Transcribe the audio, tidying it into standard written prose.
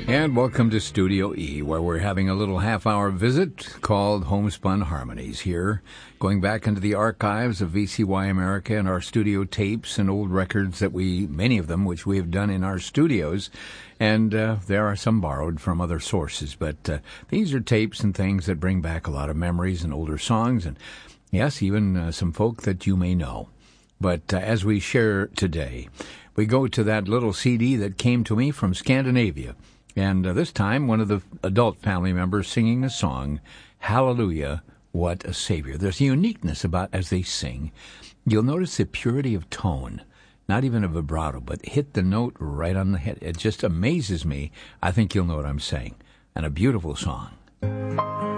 And welcome to Studio E, where we're having a little half-hour visit called Homespun Harmonies here, going back into the archives of VCY America and our studio tapes and old records that many of them, which we have done in our studios. And there are some borrowed from other sources, but these are tapes and things that bring back a lot of memories and older songs, and yes, even some folk that you may know. But as we share today, we go to that little CD that came to me from Scandinavia. And this time, one of the adult family members singing a song, Hallelujah, What a Savior. There's a uniqueness about as they sing. You'll notice the purity of tone, not even a vibrato, but hit the note right on the head. It just amazes me. I think you'll know what I'm saying. And a beautiful song.